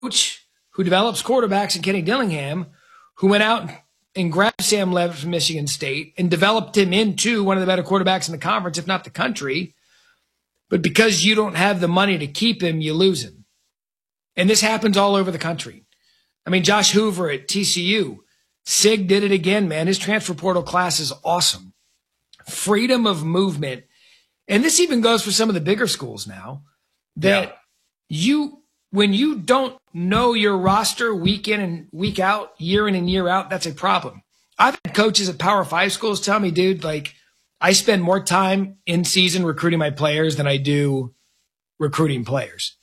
coach who develops quarterbacks in Kenny Dillingham, who went out and grabbed Sam Levitt from Michigan State and developed him into one of the better quarterbacks in the conference, if not the country. But because you don't have the money to keep him, you lose him. And this happens all over the country. I mean, Josh Hoover at TCU, Sig did it again, man. His transfer portal class is awesome. Freedom of movement. And this even goes for some of the bigger schools now, that when you don't know your roster week in and week out, year in and year out, that's a problem. I've had coaches at Power 5 schools tell me, dude, like, I spend more time in season recruiting my players than I do recruiting players.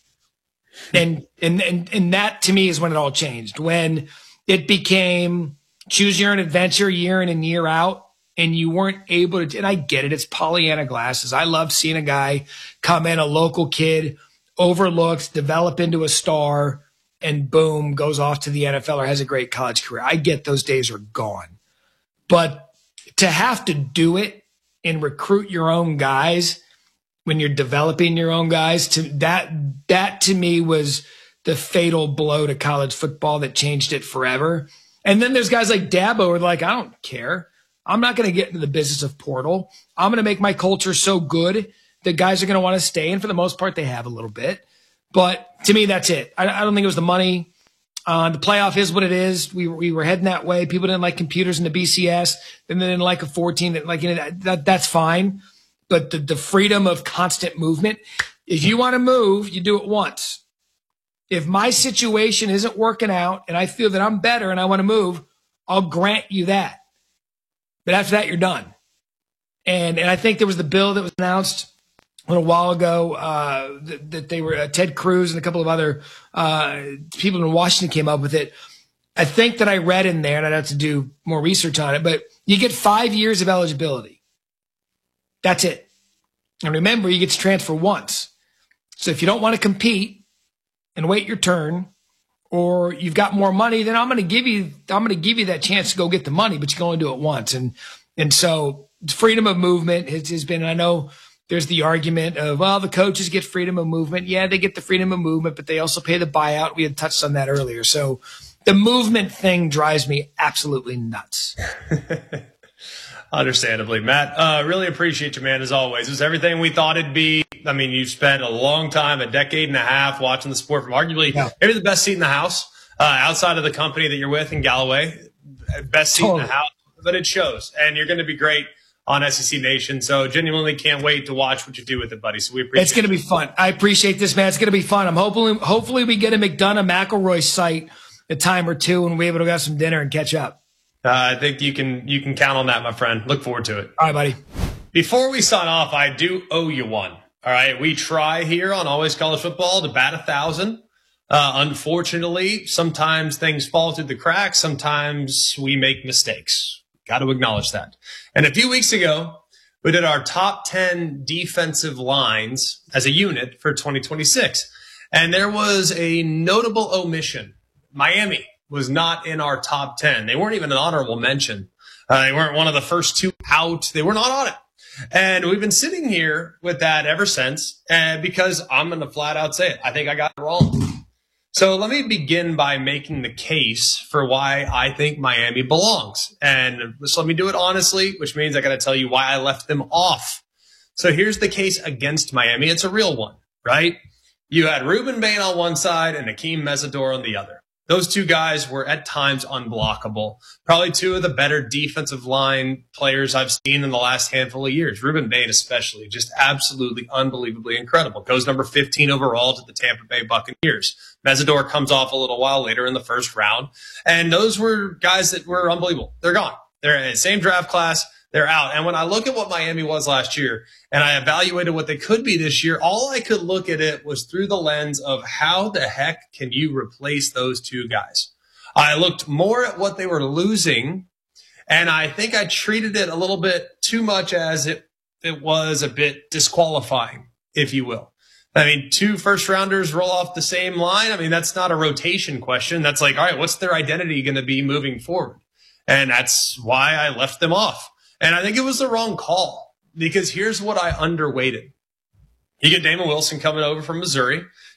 And that to me is when it all changed. When it became choose your own adventure year in and year out, and you weren't able to, and I get it, it's Pollyanna glasses. I love seeing a guy come in, a local kid, overlooked, develop into a star, and boom, goes off to the NFL or has a great college career. I get those days are gone. But to have to do it and recruit your own guys when you're developing your own guys, that to me was the fatal blow to college football that changed it forever. And then there's guys like Dabo who are like, I don't care. I'm not going to get into the business of portal. I'm going to make my culture so good that guys are going to want to stay. And for the most part, they have a little bit. But to me, that's it. I don't think it was the money. The playoff is what it is. We were heading that way. People didn't like computers in the BCS. Then they didn't like a 14. That's fine. But the freedom of constant movement, if you want to move, you do it once. If my situation isn't working out and I feel that I'm better and I want to move, I'll grant you that. But after that, you're done. And I think there was the bill that was announced a little while ago that they were Ted Cruz and a couple of other people in Washington came up with it. I think that I read in there, and I'd have to do more research on it, but you get 5 years of eligibility. That's it. And remember, you get to transfer once. So if you don't want to compete and wait your turn, or you've got more money, then I'm going to give you that chance to go get the money, but you can only do it once. And so freedom of movement has been, I know there's the argument of, well, the coaches get freedom of movement. Yeah, they get the freedom of movement, but they also pay the buyout. We had touched on that earlier. So the movement thing drives me absolutely nuts. Understandably, Matt. Really appreciate you, man, as always. It was everything we thought it'd be. I mean, you've spent a long time, a decade and a half, watching the sport from arguably maybe the best seat in the house outside of the company that you're with in Galloway. Best seat in the house, but it shows. And you're going to be great on SEC Nation. So genuinely can't wait to watch what you do with it, buddy. So we appreciate it. It's going to be fun. I appreciate this, man. It's going to be fun. I'm hopefully we get a McDonough-McElroy site a time or two and we're able to have some dinner and catch up. I think you can count on that, my friend. Look forward to it. All right, buddy. Before we sign off, I do owe you one. All right. We try here on Always College Football to bat 1,000. Unfortunately, sometimes things fall through the cracks. Sometimes we make mistakes. Got to acknowledge that. And a few weeks ago, we did our top 10 defensive lines as a unit for 2026. And there was a notable omission. Miami was not in our top 10. They weren't even an honorable mention. They weren't one of the first two out. They were not on it. And we've been sitting here with that ever since, because I'm going to flat out say it. I think I got it wrong. So let me begin by making the case for why I think Miami belongs. And just let me do it honestly, which means I got to tell you why I left them off. So here's the case against Miami. It's a real one, right? You had Ruben Bain on one side and Akeem Mesidor on the other. Those two guys were at times unblockable. Probably two of the better defensive line players I've seen in the last handful of years. Ruben Bain especially, just absolutely unbelievably incredible. Goes number 15 overall to the Tampa Bay Buccaneers. Mesidor comes off a little while later in the first round. And those were guys that were unbelievable. They're gone. They're in the same draft class. They're out. And when I look at what Miami was last year and I evaluated what they could be this year, all I could look at it was through the lens of how the heck can you replace those two guys? I looked more at what they were losing, and I think I treated it a little bit too much as it was a bit disqualifying, if you will. I mean, 2 first-rounders roll off the same line. I mean, that's not a rotation question. That's like, all right, what's their identity going to be moving forward? And that's why I left them off. And I think it was the wrong call, because here's what I underweighted. You get Damon Wilson coming over from Missouri.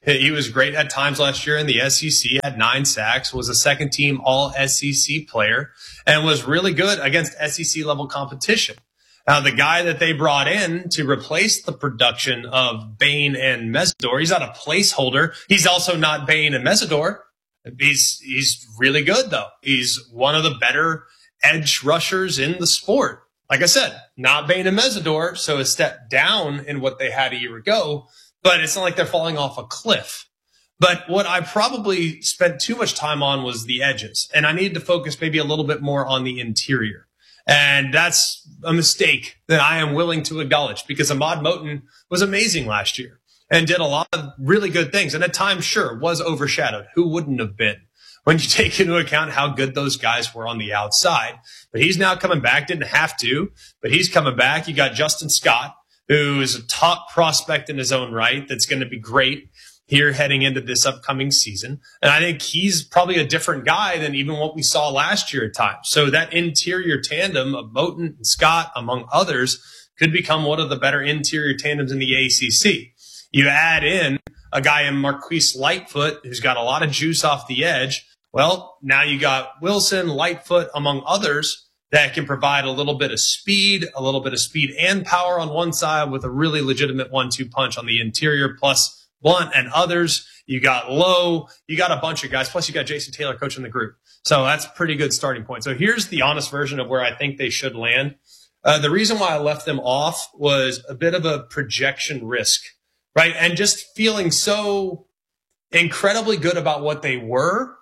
He was great at times last year in the SEC, had 9 sacks, was a second-team all-SEC player, and was really good against SEC-level competition. Now, the guy that they brought in to replace the production of Bain and Mesidor, he's not a placeholder. He's also not Bain and Mesidor. He's really good, though. He's one of the better edge rushers in the sport. Like I said, not Bain and Mesidor, so a step down in what they had a year ago, but it's not like they're falling off a cliff. But what I probably spent too much time on was the edges, and I needed to focus maybe a little bit more on the interior. And that's a mistake that I am willing to acknowledge, because Ahmad Moten was amazing last year and did a lot of really good things. And at times, sure, was overshadowed. Who wouldn't have been when you take into account how good those guys were on the outside? But he's now coming back. Didn't have to, but he's coming back. You got Justin Scott, who is a top prospect in his own right. That's going to be great here heading into this upcoming season. And I think he's probably a different guy than even what we saw last year at times. So that interior tandem of Moten and Scott, among others, could become one of the better interior tandems in the ACC. You add in a guy in Marquise Lightfoot, who's got a lot of juice off the edge. Well, now you got Wilson, Lightfoot, among others, that can provide a little bit of speed and power on one side with a really legitimate 1-2 punch on the interior, plus Blunt and others. You got Lowe. You got a bunch of guys. Plus, you got Jason Taylor coaching the group. So that's a pretty good starting point. So here's the honest version of where I think they should land. The reason why I left them off was a bit of a projection risk, right? And just feeling so incredibly good about what they were,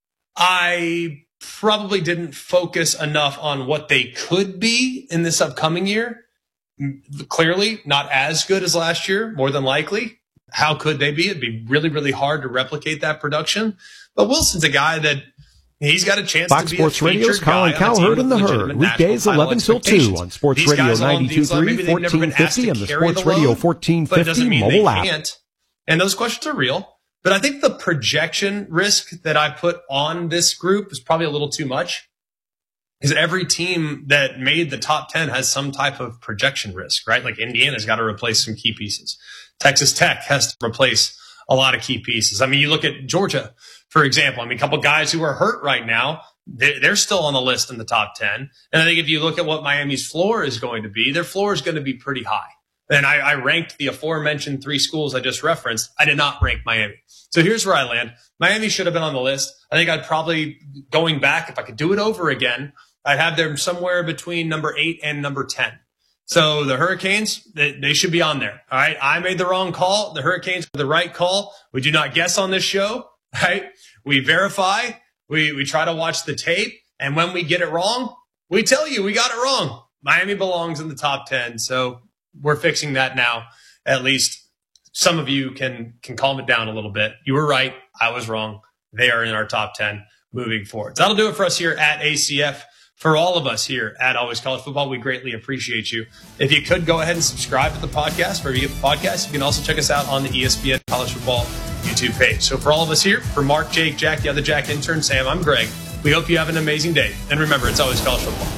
I probably didn't focus enough on what they could be in this upcoming year. Clearly, not as good as last year, more than likely. How could they be? It'd be really, really hard to replicate that production. But Wilson's a guy that he's got a chance Fox to be Sports Radio's Colin Cowherd in the Herd, weekdays 11 till 2 on Sports Radio 92.3, 1450, and the Sports Radio 1450 mobile app. And those questions are real. But I think the projection risk that I put on this group is probably a little too much. Because every team that made the top 10 has some type of projection risk, right? Like Indiana's got to replace some key pieces. Texas Tech has to replace a lot of key pieces. I mean, you look at Georgia, for example. I mean, a couple guys who are hurt right now, they're still on the list in the top 10. And I think if you look at what Miami's floor is going to be, their floor is going to be pretty high. And I ranked the aforementioned 3 schools I just referenced. I did not rank Miami. So here's where I land. Miami should have been on the list. I think I'd probably, going back, if I could do it over again, I'd have them somewhere between number 8 and number 10. So the Hurricanes, they should be on there. All right. I made the wrong call. The Hurricanes were the right call. We do not guess on this show, right? We verify. We try to watch the tape. And when we get it wrong, we tell you we got it wrong. Miami belongs in the top 10. So we're fixing that now. At least some of you can calm it down a little bit. You were right. I was wrong. They are in our top 10 moving forward. So that'll do it for us here at ACF. For all of us here at Always College Football, we greatly appreciate you. If you could, go ahead and subscribe to the podcast, wherever you get the podcast. You can also check us out on the ESPN College Football YouTube page. So for all of us here, for Mark, Jake, Jack, the other Jack intern, Sam, I'm Greg. We hope you have an amazing day. And remember, it's always college football.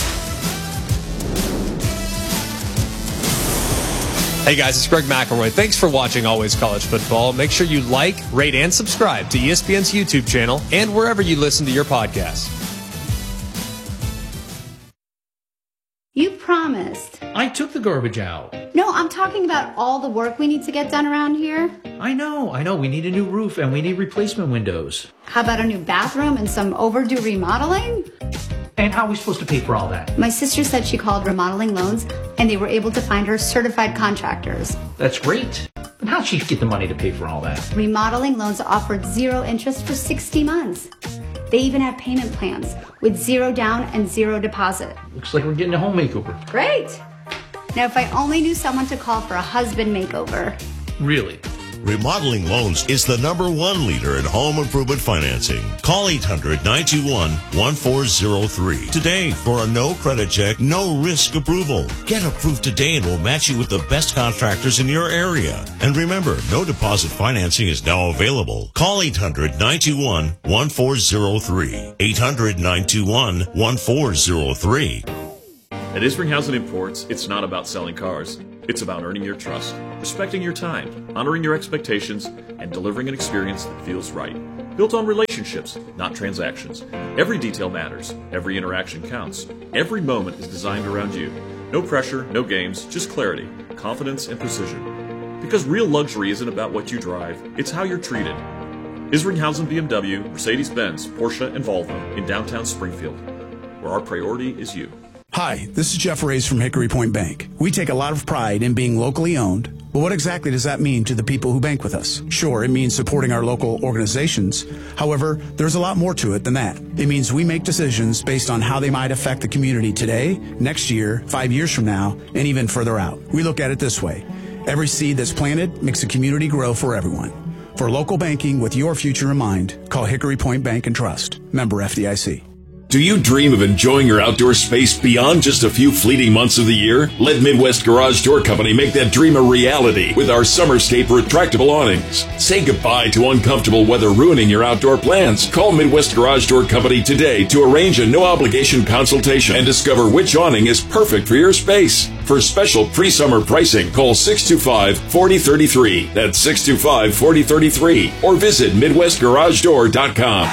Hey guys, it's Greg McElroy. Thanks for watching Always College Football. Make sure you like, rate, and subscribe to ESPN's YouTube channel and wherever you listen to your podcasts. You promised. I took the garbage out. No, I'm talking about all the work we need to get done around here. I know. We need a new roof and we need replacement windows. How about a new bathroom and some overdue remodeling? And how are we supposed to pay for all that? My sister said she called Remodeling Loans and they were able to find her certified contractors. That's great. But how'd she get the money to pay for all that? Remodeling Loans offered 0 interest for 60 months. They even have payment plans with 0 down and 0 deposit. Looks like we're getting a home makeover. Great. Now, if I only knew someone to call for a husband makeover. Really? Remodeling Loans is the #1 leader in home improvement financing. Call 800-921-1403 today for a no credit check, no risk approval. Get approved today and we'll match you with the best contractors in your area. And remember, no deposit financing is now available. Call 800-921-1403. 800-921-1403. At Isringhausen Imports, it's not about selling cars. It's about earning your trust. respecting your time, honoring your expectations, and delivering an experience that feels right. Built on relationships, not transactions. Every detail matters. Every interaction counts. Every moment is designed around you. No pressure, no games, just clarity, confidence, and precision. Because real luxury isn't about what you drive, it's how you're treated. Isringhausen BMW, Mercedes-Benz, Porsche, and Volvo in downtown Springfield, where our priority is you. Hi, this is Jeff Reyes from Hickory Point Bank. We take a lot of pride in being locally owned, but what exactly does that mean to the people who bank with us? Sure, it means supporting our local organizations. However, there's a lot more to it than that. It means we make decisions based on how they might affect the community today, next year, 5 years from now, and even further out. We look at it this way. Every seed that's planted makes the community grow for everyone. For local banking with your future in mind, call Hickory Point Bank and Trust. Member FDIC. Do you dream of enjoying your outdoor space beyond just a few fleeting months of the year? Let Midwest Garage Door Company make that dream a reality with our Summerscape retractable awnings. Say goodbye to uncomfortable weather ruining your outdoor plans. Call Midwest Garage Door Company today to arrange a no-obligation consultation and discover which awning is perfect for your space. For special pre-summer pricing, call 625-4033. That's 625-4033. Or visit MidwestGarageDoor.com.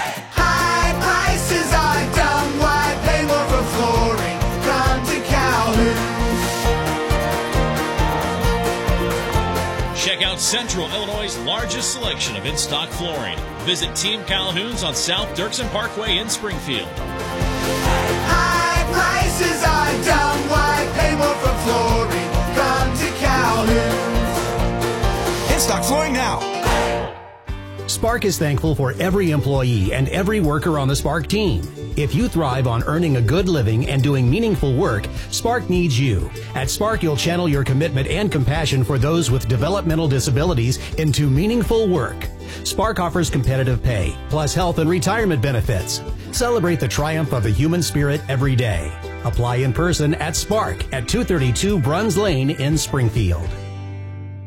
Check out Central Illinois' largest selection of in-stock flooring. Visit Team Calhoun's on South Dirksen Parkway in Springfield. High prices are dumb. Why pay more for flooring? Come to Calhoun's. In-stock flooring now. Spark is thankful for every employee and every worker on the Spark team. If you thrive on earning a good living and doing meaningful work, Spark needs you. At Spark, you'll channel your commitment and compassion for those with developmental disabilities into meaningful work. Spark offers competitive pay, plus health and retirement benefits. Celebrate the triumph of the human spirit every day. Apply in person at Spark at 232 Bruns Lane in Springfield.